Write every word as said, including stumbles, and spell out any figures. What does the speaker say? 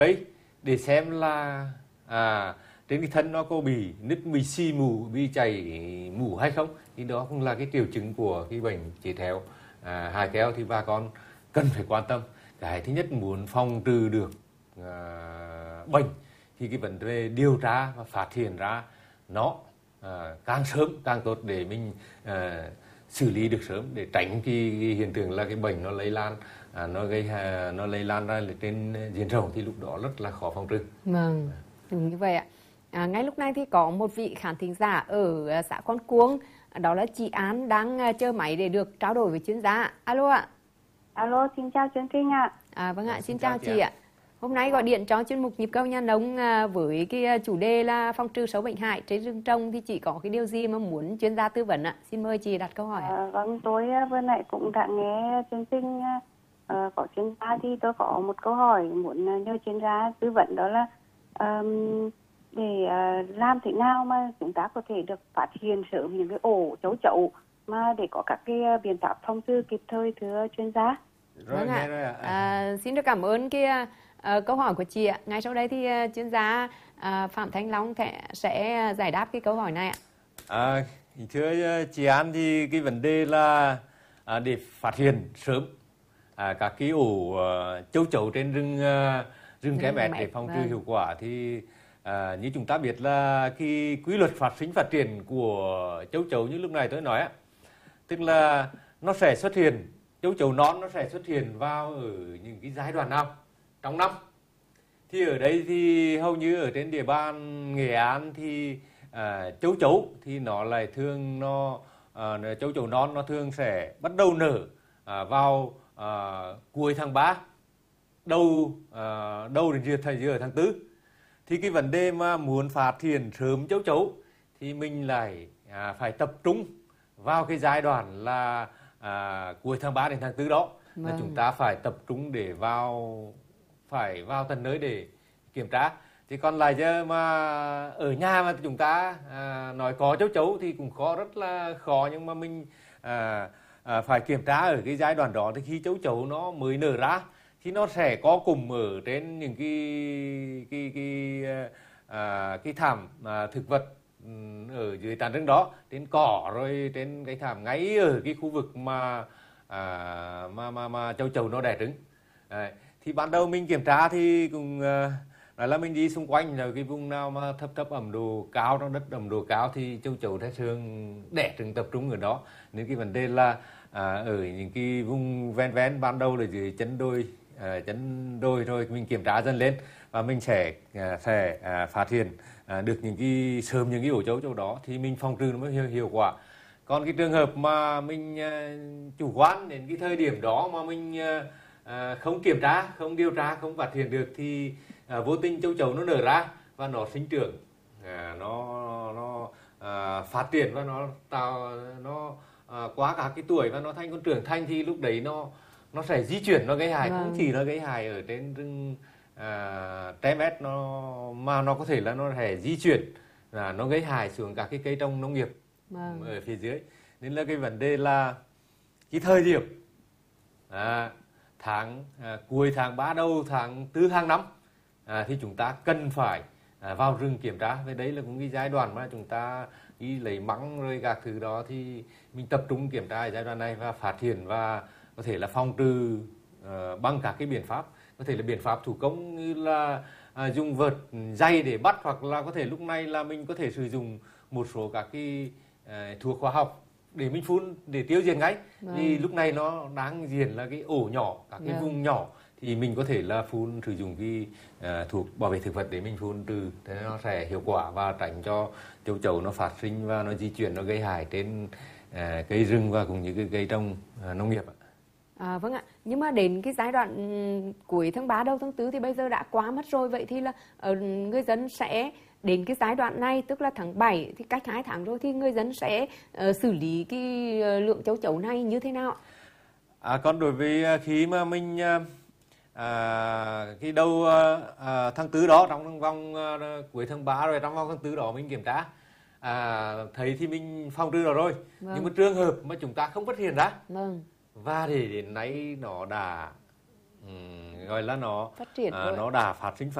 ấy để xem là à, trên cái thân nó có bị nứt, bị xì mù, bị chảy mù hay không, thì đó cũng là cái triệu chứng của cái bệnh chết héo à, hài keo. Thì bà con cần phải quan tâm. Cái thứ nhất, muốn phòng trừ được à, bệnh thì cái vấn đề điều tra và phát hiện ra nó à, càng sớm càng tốt, để mình à, xử lý được sớm, để tránh cái, cái hiện tượng là cái bệnh nó lây lan à, nó gây à, nó lây lan ra trên diện rộng, thì lúc đó rất là khó phòng trừ. Vâng, đúng như vậy ạ. À, ngay lúc này thì có một vị khán thính giả ở xã Con Cuông, đó là chị An, đang chờ máy để được trao đổi với chuyên gia. Alo ạ. Alo, xin chào chương trình ạ. À, vâng ạ, xin, xin chào chị ạ. Hôm nay gọi điện cho chuyên mục Nhịp cầu nhà nông với cái chủ đề là phòng trừ sâu bệnh hại trên rừng trồng, thì chị có cái điều gì mà muốn chuyên gia tư vấn ạ? Xin mời chị đặt câu hỏi. À, vâng, tôi vừa nãy cũng đã nghe chương trình uh, có chuyên gia, thì tôi có một câu hỏi muốn nhờ chuyên gia tư vấn, đó là um, để uh, làm thế nào mà chúng ta có thể được phát hiện sớm những cái ổ chấu chấu mà để có các cái biện pháp phòng trừ kịp thời, thưa chuyên gia? Rồi, vâng ạ. Rồi ạ. À, xin được cảm ơn cái uh, câu hỏi của chị ạ. Ngay sau đây thì uh, chuyên gia uh, Phạm Thanh Long sẽ giải đáp cái câu hỏi này ạ. À, thưa chị An, thì cái vấn đề là à, để phát hiện sớm à, các cái ổ uh, châu chấu trên rừng uh, rừng kém mẹt để phòng trừ vâng. hiệu quả, thì à, như chúng ta biết là cái quy luật phát sinh phát triển của châu chấu như lúc này tôi nói á, tức là nó sẽ xuất hiện, châu chấu non nó sẽ xuất hiện vào ở những cái giai đoạn nào trong năm. Thì ở đây thì hầu như ở trên địa bàn Nghệ An thì à, châu chấu thì nó lại thường nó à, châu chấu non nó thường sẽ bắt đầu nở à, vào à, cuối tháng ba, đầu à, đầu đến giữa thời giữa tháng tư. Thì cái vấn đề mà muốn phát hiện sớm châu chấu thì mình lại à, phải tập trung vào cái giai đoạn là à, cuối tháng ba đến tháng tư đó. Vâng. Là chúng ta phải tập trung để vào phải vào tận nơi để kiểm tra. Thì còn lại chứ mà ở nhà mà chúng ta à, nói có châu chấu thì cũng khó, rất là khó. Nhưng mà mình à, à, phải kiểm tra ở cái giai đoạn đó, thì khi châu chấu nó mới nở ra thì nó sẽ có cùng ở trên những cái cái cái à, cái thảm à, thực vật ở dưới tán rừng đó, trên cỏ, rồi trên cái thảm ngay ở cái khu vực mà à, mà mà mà châu chấu nó đẻ trứng. Đấy. Thì ban đầu mình kiểm tra thì cũng à, nói là mình đi xung quanh rồi cái vùng nào mà thấp thấp ẩm độ cao, trong đất ẩm độ cao thì châu chấu sẽ thường đẻ trứng tập trung ở đó. Nên cái vấn đề là à, ở những cái vùng ven ven ban đầu là dưới chân đồi à, chân đồi, rồi mình kiểm tra dần lên và mình sẽ à, sẽ à, phát hiện à, được những cái sớm những cái ổ chấu châu đó, thì mình phòng trừ nó mới hiệu, hiệu quả. Còn cái trường hợp mà mình à, chủ quan đến cái thời điểm đó mà mình à, à, không kiểm tra, không điều tra, không phát hiện được, thì à, vô tình châu chấu nó nở ra và nó sinh trưởng, à, nó nó à, phát triển và nó tạo nó à, quá cả cái tuổi và nó thành con trưởng thành, thì lúc đấy nó nó sẽ di chuyển, nó gây hại. Vâng. Không chỉ nó gây hại ở trên rừng à, tre mét, nó mà nó có thể là nó sẽ di chuyển, là nó gây hại xuống các cái cây trồng nông nghiệp. Vâng. Ở phía dưới. Nên là cái vấn đề là cái thời điểm à, tháng à, cuối tháng ba đầu tháng tư hàng năm à, thì chúng ta cần phải à, vào rừng kiểm tra. Với đấy là cũng cái giai đoạn mà chúng ta đi lấy măng rồi các thứ đó, thì mình tập trung kiểm tra ở giai đoạn này và phát hiện và có thể là phòng trừ uh, bằng các cái biện pháp, có thể là biện pháp thủ công như là uh, dùng vợt dây để bắt, hoặc là có thể lúc này là mình có thể sử dụng một số các cái uh, thuốc hóa học để mình phun để tiêu diệt ngay. Vâng. Vì lúc này nó đang diễn là cái ổ nhỏ, các cái vâng. vùng nhỏ, thì mình có thể là phun sử dụng cái uh, thuốc bảo vệ thực vật để mình phun trừ, thế nó sẽ hiệu quả và tránh cho châu chấu nó phát sinh và nó di chuyển, nó gây hại trên uh, cây rừng và cũng như cái cây trồng uh, nông nghiệp. À, vâng ạ, nhưng mà đến cái giai đoạn um, cuối tháng ba đầu tháng tư thì bây giờ đã quá mất rồi, vậy thì là uh, người dân sẽ đến cái giai đoạn này, tức là tháng bảy thì cách hai tháng rồi, thì người dân sẽ uh, xử lý cái uh, lượng châu chấu này như thế nào? À, còn đối với uh, khi mà mình uh, à, cái đầu uh, uh, tháng tư đó, trong vòng uh, cuối tháng ba rồi, trong vòng tháng tư đó mình kiểm tra à, thấy thì mình phòng trừ rồi. Vâng. Nhưng mà trường hợp mà chúng ta không phát hiện ra, vâng. và để đến nay nó đã um, gọi là nó phát triển à, rồi. nó đã phát sinh